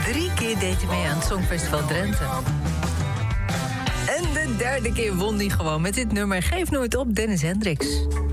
3 keer deed hij mee aan het Songfestival Drenthe. En de 3e keer won hij gewoon met dit nummer. Geef nooit op, Dennis Hendricks.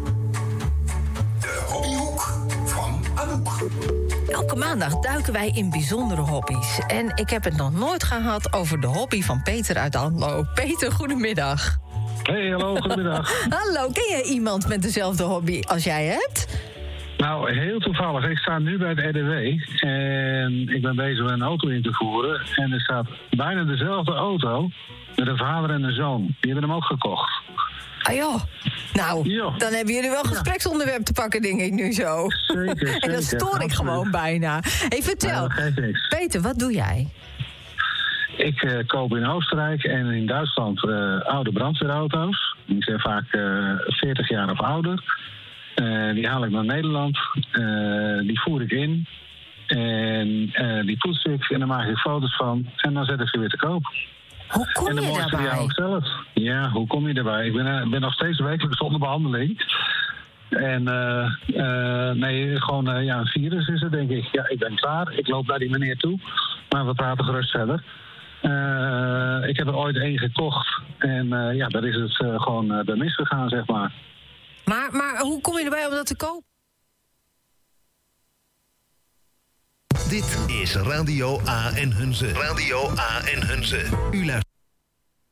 De hobbyhoek van Anouk. Elke maandag duiken wij in bijzondere hobby's. En ik heb het nog nooit gehad over de hobby van Peter uit Anlo. Peter, goedemiddag. Hey, hallo, goedemiddag. Hallo, ken jij iemand met dezelfde hobby als jij hebt? Nou, heel toevallig. Ik sta nu bij het RDW en ik ben bezig met een auto in te voeren. En er staat bijna dezelfde auto met een vader en een zoon. Die hebben hem ook gekocht. Ah joh. Nou, Jo. dan hebben jullie wel gespreksonderwerp te pakken, denk ik nu zo. Zeker. En dat stoor ik gewoon bijna. Hey, vertel. Nou, dat geeft niks. Peter, wat doe jij? Ik koop in Oostenrijk en in Duitsland oude brandweerauto's. Die zijn vaak 40 jaar of ouder. Die haal ik naar Nederland. Die voer ik in. En die poets ik en dan maak ik foto's van. En dan zet ik ze weer te koop. Hoe kom En de je mooiste daarbij? jou ook zelf. Ja, hoe kom je daarbij? Ik ben nog steeds wekelijks onder behandeling. En gewoon een virus is het, denk ik. Ja, ik ben klaar. Ik loop naar die meneer toe. Maar we praten gerust verder. Ik heb er ooit 1 gekocht. En daar is het gewoon bij misgegaan, zeg maar. Maar hoe kom je erbij om dat te kopen? Dit is Radio A en Hunze. Radio A en Hunze. U luistert.